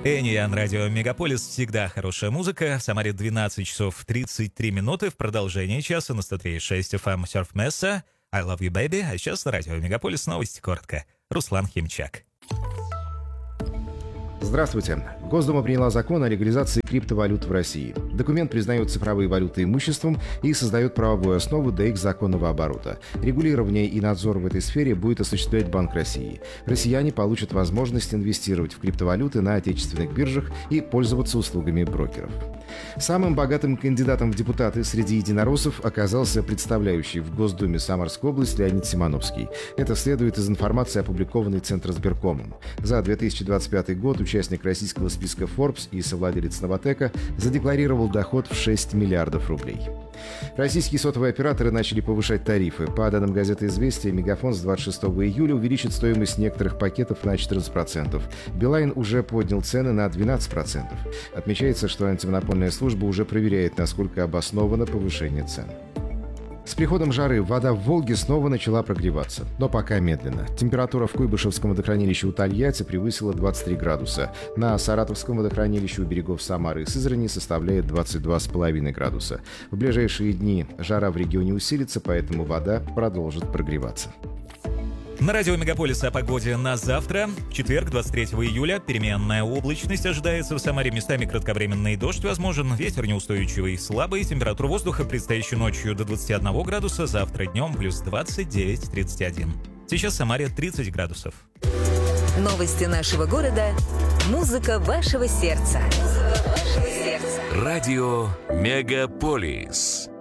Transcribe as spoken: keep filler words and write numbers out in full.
Эниан, радио Мегаполис, всегда хорошая музыка. В Самаре двенадцать часов тридцать три минуты. В продолжении часа на сто три и шесть эф эм Surf Mesa. I love you, baby. А сейчас на радио Мегаполис новости коротко. Руслан Химчак. Здравствуйте. Госдума приняла закон о легализации криптовалют в России. Документ признает цифровые валюты имуществом и создает правовую основу для их законного оборота. Регулирование и надзор в этой сфере будет осуществлять Банк России. Россияне получат возможность инвестировать в криптовалюты на отечественных биржах и пользоваться услугами брокеров. Самым богатым кандидатом в депутаты среди единороссов оказался представляющий в Госдуме Самарскую область Леонид Симоновский. Это следует из информации, опубликованной Центросберкомом. За две тысячи двадцать пятый год участник российского списка Forbes и совладелец Новатэка задекларировал доход в шесть миллиардов рублей. Российские сотовые операторы начали повышать тарифы. По данным газеты «Известия», Мегафон с двадцать шестого июля увеличит стоимость некоторых пакетов на четырнадцать процентов. Билайн уже поднял цены на двенадцать процентов. Отмечается, что антимонопольная служба уже проверяет, насколько обосновано повышение цен. С приходом жары вода в Волге снова начала прогреваться, но пока медленно. Температура в Куйбышевском водохранилище у Тольятти превысила двадцать три градуса. На Саратовском водохранилище у берегов Самары и Сызрани составляет двадцать два с половиной градуса. В ближайшие дни жара в регионе усилится, поэтому вода продолжит прогреваться. На радио Мегаполис о погоде на завтра. В четверг, двадцать третьего июля, переменная облачность ожидается в Самаре. Местами кратковременный дождь возможен. Ветер неустойчивый, слабый. Температура воздуха предстоящей ночью до двадцати одного градуса. Завтра днем плюс двадцать девять - тридцать один. Сейчас в Самаре тридцать градусов. Новости нашего города. Музыка вашего сердца. Музыка вашего сердца. Радио Мегаполис.